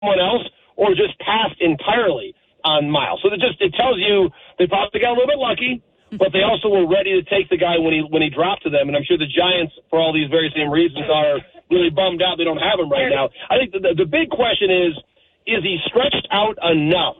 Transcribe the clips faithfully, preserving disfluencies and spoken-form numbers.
someone else or just passed entirely on Miles. So it just it tells you they probably got a little bit lucky, but they also were ready to take the guy when he when he dropped to them. And I'm sure the Giants, for all these very same reasons, are really bummed out they don't have him right now. I think the, the, the big question is, is he stretched out enough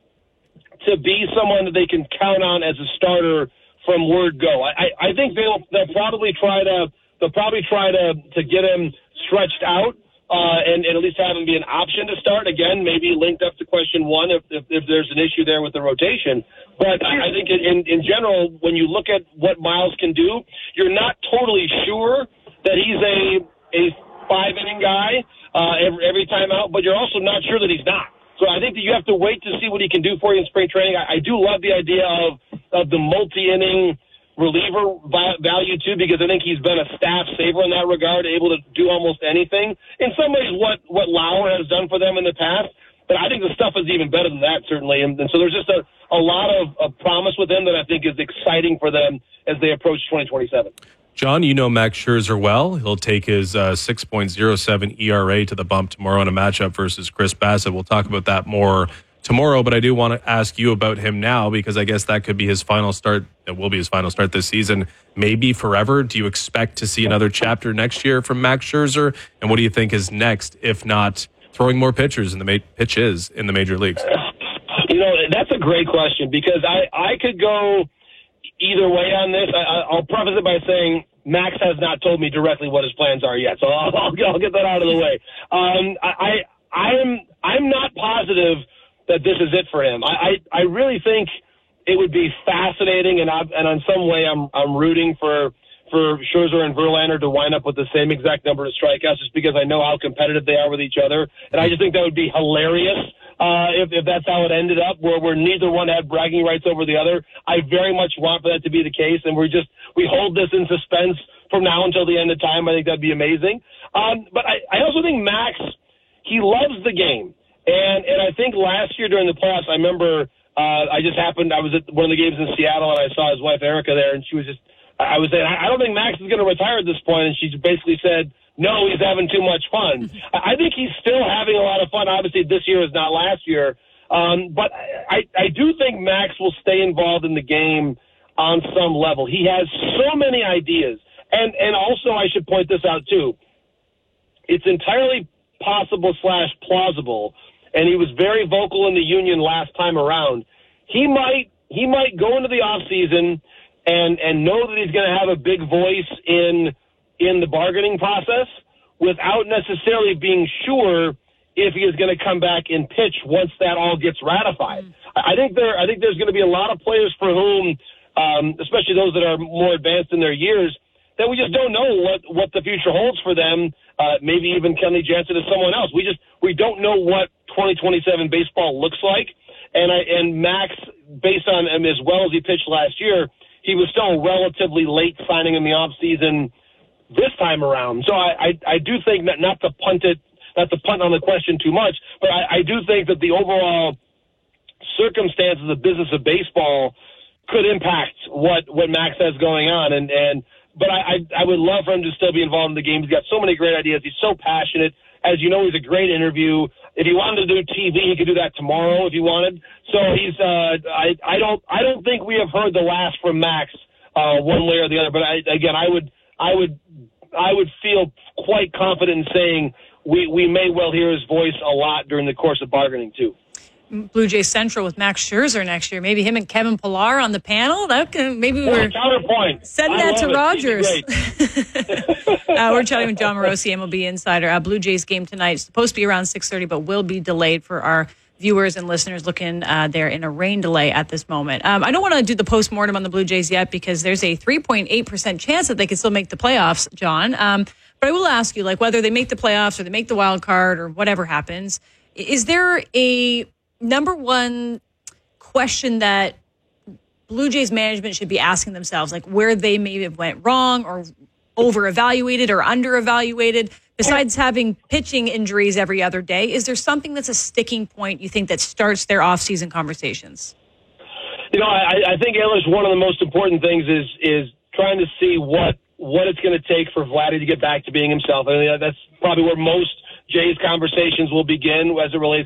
to be someone that they can count on as a starter from word go? I, I think they'll they'll probably try to they'll probably try to, to get him stretched out. Uh, and, and at least have him be an option to start. Again, maybe linked up to question one if, if, if there's an issue there with the rotation. But I think in, in general, when you look at what Miles can do, you're not totally sure that he's a a five-inning guy uh, every, every time out, but you're also not sure that he's not. So I think that you have to wait to see what he can do for you in spring training. I, I do love the idea of, of the multi-inning reliever value too, because I think he's been a staff saver in that regard, able to do almost anything. In some ways, what what Lauer has done for them in the past, but I think the stuff is even better than that, certainly. And, and so there's just a, a lot of, of promise with him that I think is exciting for them as they approach twenty twenty-seven. John, you know Max Scherzer well. He'll take his uh, six point oh seven E R A to the bump tomorrow in a matchup versus Chris Bassett. We'll talk about that more tomorrow, but I do want to ask you about him now because I guess that could be his final start. It will be his final start this season, maybe forever. Do you expect to see another chapter next year from Max Scherzer? And what do you think is next, if not throwing more pitchers in the ma- pitches in the major leagues? You know, that's a great question because I, I could go either way on this. I, I'll preface it by saying Max has not told me directly what his plans are yet, so I'll, I'll, I'll get that out of the way. Um, I, I, I'm, I'm not positive that this is it for him. I, I, I really think it would be fascinating, and I, and in some way I'm I'm rooting for for Scherzer and Verlander to wind up with the same exact number of strikeouts, just because I know how competitive they are with each other, and I just think that would be hilarious uh, if if that's how it ended up, where where neither one had bragging rights over the other. I very much want for that to be the case, and we just we hold this in suspense from now until the end of time. I think that'd be amazing. Um, but I, I also think Max, he loves the game. And and I think last year during the playoffs, I remember uh, I just happened, I was at one of the games in Seattle, and I saw his wife, Erica, there, and she was just, I was saying, I don't think Max is going to retire at this point, and she basically said, no, he's having too much fun. I think he's still having a lot of fun. Obviously, this year is not last year. Um, but I, I do think Max will stay involved in the game on some level. He has so many ideas. And, and also, I should point this out, too. It's entirely possible slash plausible, and he was very vocal in the union last time around. He might he might go into the offseason and and know that he's going to have a big voice in in the bargaining process without necessarily being sure if he is going to come back and pitch once that all gets ratified. I think there I think there's going to be a lot of players for whom, um, especially those that are more advanced in their years, that we just don't know what, what the future holds for them. Uh, maybe even Kenley Jansen is someone else. We just we don't know what twenty twenty-seven baseball looks like. And I and Max, based on him as well as he pitched last year, he was still a relatively late signing in the offseason this time around. So I, I, I do think that not to punt it, not to punt on the question too much, but I, I do think that the overall circumstances of the business of baseball could impact what, what Max has going on. And, and But I, I I would love for him to still be involved in the game. He's got so many great ideas. He's so passionate. As you know, he's a great interview. If he wanted to do T V, he could do that tomorrow if he wanted. So he's uh, I I don't I don't think we have heard the last from Max uh, one way or the other. But I, again, I would I would I would feel quite confident in saying we we may well hear his voice a lot during the course of bargaining too. Blue Jays Central with Max Scherzer next year. Maybe him and Kevin Pillar on the panel. That can maybe well, we're counterpoint. Send I that to it. Rogers. uh, we're chatting with Jon Morosi, M L B Insider. Uh, Blue Jays game tonight. It's supposed to be around six thirty, but will be delayed for our viewers and listeners looking uh, there in a rain delay at this moment. Um, I don't want to do the postmortem on the Blue Jays yet because there's a three point eight percent chance that they could still make the playoffs, John. Um, but I will ask you, like, whether they make the playoffs or they make the wild card or whatever happens, is there a number one question that Blue Jays management should be asking themselves, like where they maybe have went wrong or over-evaluated or under-evaluated, besides having pitching injuries every other day? Is there something that's a sticking point you think that starts their off-season conversations? You know, I, I think, Eilish, one of the most important things is is trying to see what what it's going to take for Vladdy to get back to being himself. I mean, that's probably where most Jays conversations will begin as it relates